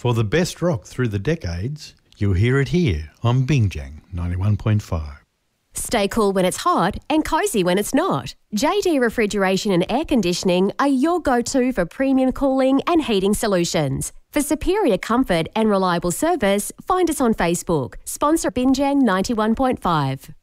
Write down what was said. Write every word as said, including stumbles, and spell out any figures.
For the best rock through the decades, you'll hear it here on Bingjang ninety-one point five. Stay cool when it's hot and cosy when it's not. J D Refrigeration and Air Conditioning are your go-to for premium cooling and heating solutions. For superior comfort and reliable service, find us on Facebook. Sponsor Bingjang ninety-one point five.